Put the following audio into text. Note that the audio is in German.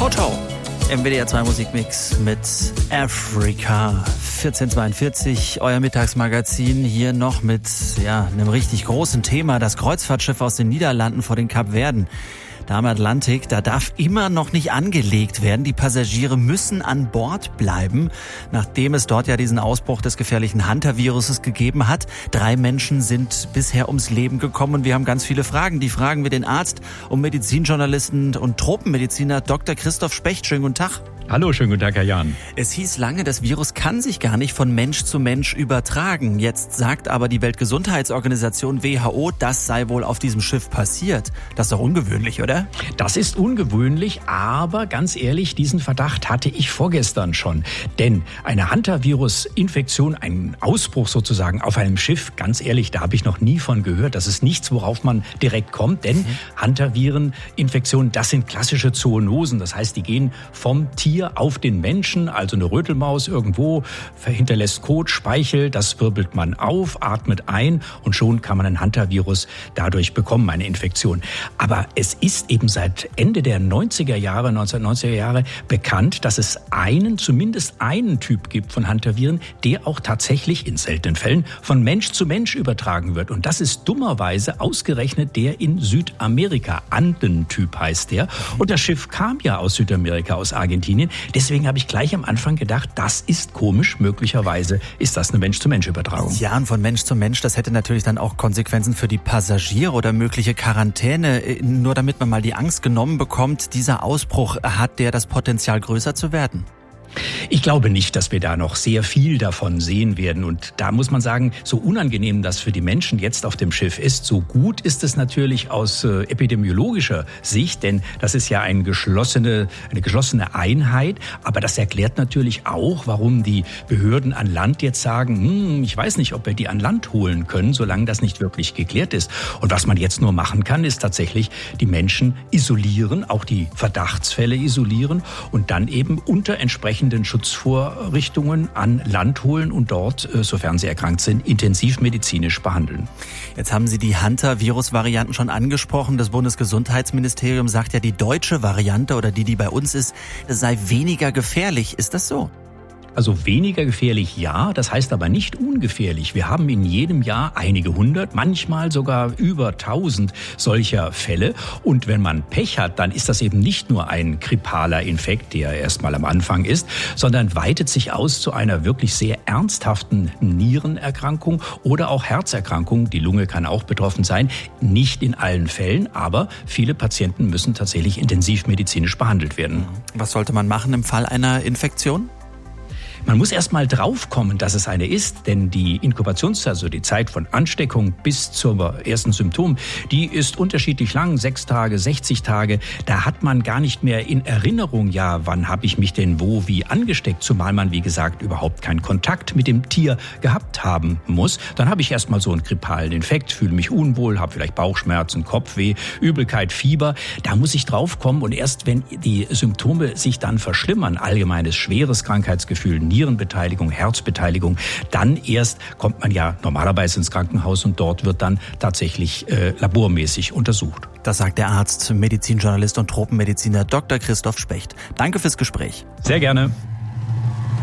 Toto im WDR 2 Musikmix mit Africa. 1442, euer Mittagsmagazin hier noch mit einem richtig großen Thema. Das Kreuzfahrtschiff aus den Niederlanden vor den Kapverden. Da am Atlantik, da darf immer noch nicht angelegt werden. Die Passagiere müssen an Bord bleiben, nachdem es dort ja diesen Ausbruch des gefährlichen Hunter-Viruses gegeben hat. 3 Menschen sind bisher ums Leben gekommen und wir haben ganz viele Fragen. Die fragen wir den Arzt und Medizinjournalisten und Tropenmediziner Dr. Christoph Specht. Schönen guten Tag. Hallo, schönen guten Tag, Herr Jahn. Es hieß lange, das Virus kann sich gar nicht von Mensch zu Mensch übertragen. Jetzt sagt aber die Weltgesundheitsorganisation WHO, das sei wohl auf diesem Schiff passiert. Das ist doch ungewöhnlich, oder? Das ist ungewöhnlich, aber ganz ehrlich, diesen Verdacht hatte ich vorgestern schon. Denn eine Hantavirus-Infektion, ein Ausbruch sozusagen auf einem Schiff, ganz ehrlich, da habe ich noch nie von gehört. Das ist nichts, worauf man direkt kommt, denn Hantaviren-Infektionen, das sind klassische Zoonosen. Das heißt, die gehen vom Tier auf den Menschen, also eine Rötelmaus irgendwo, hinterlässt Kot, Speichel, das wirbelt man auf, atmet ein und schon kann man ein Hantavirus dadurch bekommen, eine Infektion. Aber es ist eben seit Ende der 1990er Jahre bekannt, dass es zumindest einen Typ gibt von Hantaviren, der auch tatsächlich in seltenen Fällen von Mensch zu Mensch übertragen wird. Und das ist dummerweise ausgerechnet der in Südamerika. Anden-Typ heißt der. Und das Schiff kam ja aus Südamerika, aus Argentinien. Deswegen habe ich gleich am Anfang gedacht, das ist komisch. Möglicherweise ist das eine Mensch-zu-Mensch-Übertragung. Ja, und von Mensch zu Mensch, das hätte natürlich dann auch Konsequenzen für die Passagiere oder mögliche Quarantäne. Nur damit man mal die Angst genommen bekommt, dieser Ausbruch, hat der das Potenzial, größer zu werden? Ich glaube nicht, dass wir da noch sehr viel davon sehen werden. Und da muss man sagen, so unangenehm das für die Menschen jetzt auf dem Schiff ist, so gut ist es natürlich aus epidemiologischer Sicht, denn das ist ja eine geschlossene Einheit. Aber das erklärt natürlich auch, warum die Behörden an Land jetzt sagen, ich weiß nicht, ob wir die an Land holen können, solange das nicht wirklich geklärt ist. Und was man jetzt nur machen kann, ist tatsächlich die Menschen isolieren, auch die Verdachtsfälle isolieren und dann eben unter entsprechenden Schutzvorrichtungen an Land holen und dort, sofern sie erkrankt sind, intensivmedizinisch behandeln. Jetzt haben Sie die Hunter-Virus-Varianten schon angesprochen. Das Bundesgesundheitsministerium sagt ja, die deutsche Variante oder die bei uns ist, sei weniger gefährlich. Ist das so? Also weniger gefährlich, ja, das heißt aber nicht ungefährlich. Wir haben in jedem Jahr einige 100, manchmal sogar über 1000 solcher Fälle. Und wenn man Pech hat, dann ist das eben nicht nur ein grippaler Infekt, der erstmal am Anfang ist, sondern weitet sich aus zu einer wirklich sehr ernsthaften Nierenerkrankung oder auch Herzerkrankung. Die Lunge kann auch betroffen sein. Nicht in allen Fällen, aber viele Patienten müssen tatsächlich intensivmedizinisch behandelt werden. Was sollte man machen im Fall einer Infektion? Man muss erst mal draufkommen, dass es eine ist, denn die Inkubationszeit, also die Zeit von Ansteckung bis zum ersten Symptom, die ist unterschiedlich lang, 6 Tage, 60 Tage. Da hat man gar nicht mehr in Erinnerung, wann habe ich mich denn wo wie angesteckt, zumal man, wie gesagt, überhaupt keinen Kontakt mit dem Tier gehabt haben muss. Dann habe ich erst mal so einen grippalen Infekt, fühle mich unwohl, habe vielleicht Bauchschmerzen, Kopfweh, Übelkeit, Fieber. Da muss ich draufkommen und erst wenn die Symptome sich dann verschlimmern, allgemeines schweres Krankheitsgefühl, Nierenbeteiligung, Herzbeteiligung, dann erst kommt man ja normalerweise ins Krankenhaus und dort wird dann tatsächlich labormäßig untersucht. Das sagt der Arzt, Medizinjournalist und Tropenmediziner Dr. Christoph Specht. Danke fürs Gespräch. Sehr gerne.